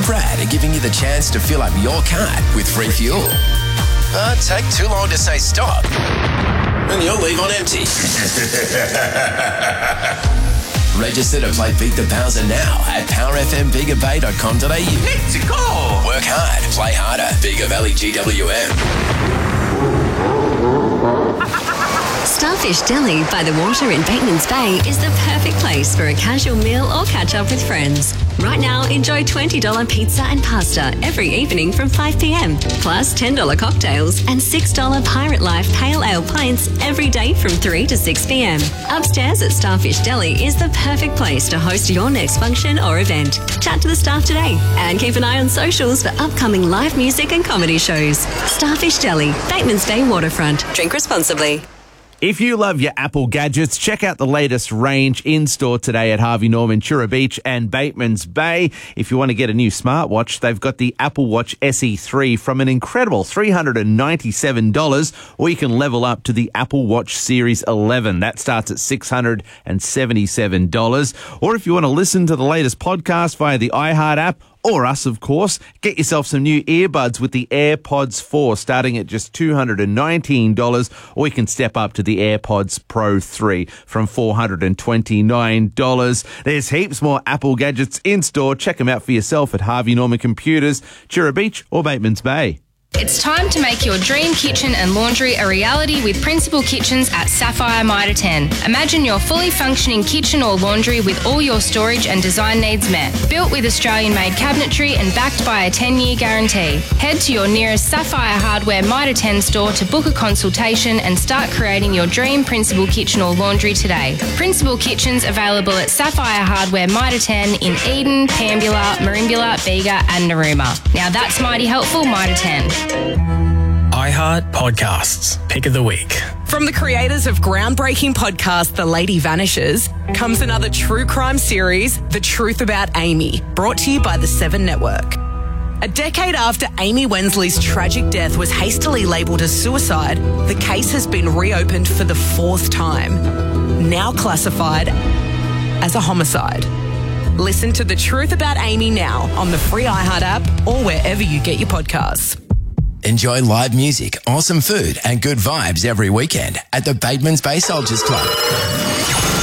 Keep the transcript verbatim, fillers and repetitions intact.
and Brad are giving you the chance to fill up your cart with free fuel. But take too long to say stop, and you'll leave on empty. Register to play Beat the Bowser now at power f m bega bay dot com dot a u. Let's go! Work hard, play harder. Bega Valley G W M. Starfish Deli by the water in Bateman's Bay is the perfect place for a casual meal or catch up with friends. Right now, enjoy twenty dollars pizza and pasta every evening from five p m, plus ten dollars cocktails and six dollars Pirate Life Pale Ale pints every day from three to six p m. Upstairs at Starfish Deli is the perfect place to host your next function or event. Chat to the staff today and keep an eye on socials for upcoming live music and comedy shows. Starfish Deli, Bateman's Bay Waterfront. Drink responsibly. If you love your Apple gadgets, check out the latest range in-store today at Harvey Norman, Chura Beach and Bateman's Bay. If you want to get a new smartwatch, they've got the Apple Watch S E three from an incredible three hundred ninety-seven dollars, or you can level up to the Apple Watch Series eleven. That starts at six hundred seventy-seven dollars. Or if you want to listen to the latest podcast via the iHeart app, or us, of course, get yourself some new earbuds with the AirPods four, starting at just two hundred nineteen dollars, or you can step up to the AirPods Pro three from four hundred twenty-nine dollars. There's heaps more Apple gadgets in store. Check them out for yourself at Harvey Norman Computers, Chura Beach or Bateman's Bay. It's time to make your dream kitchen and laundry a reality with Principal Kitchens at Sapphire Mitre ten. Imagine your fully functioning kitchen or laundry with all your storage and design needs met. Built with Australian-made cabinetry and backed by a ten-year guarantee. Head to your nearest Sapphire Hardware Mitre ten store to book a consultation and start creating your dream Principal Kitchen or laundry today. Principal Kitchens available at Sapphire Hardware Mitre ten in Eden, Pambula, Marimbula, Bega and Narooma. Now that's mighty helpful, Mitre ten. iHeart Podcasts, Pick of the Week. From the creators of groundbreaking podcast The Lady Vanishes comes another true crime series, The Truth About Amy, brought to you by the Seven Network. A decade after Amy Wensley's tragic death was hastily labelled as suicide, the case has been reopened for the fourth time, now classified as a homicide. Listen to The Truth About Amy now on the free iHeart app or wherever you get your podcasts. Enjoy live music, awesome food and good vibes every weekend at the Bateman's Bay Soldiers Club.